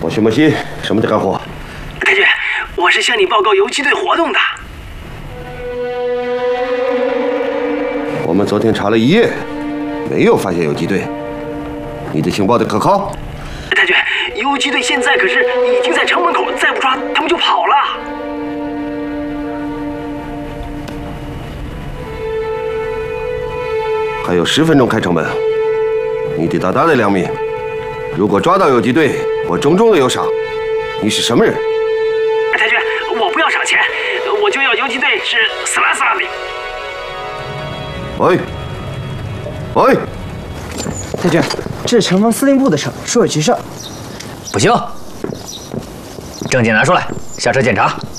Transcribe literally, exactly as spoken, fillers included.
我徐莫西，什么的干活？ 太君，我是向你报告游击队活动的。 我们昨天查了一夜，没有发现游击队。你的情报的可靠？ 太君，游击队现在可是已经在城门口，再不抓他们就跑了。 还有十分钟开城门，你得大大的良民。如果抓到游击队，我重重的有赏。你是什么人？ 太君，我不要赏钱，我就要游击队是死啦死啦的。 喂，喂， 太君，这是城防司令部的车，属有局设。 不行，证件拿出来，下车检查。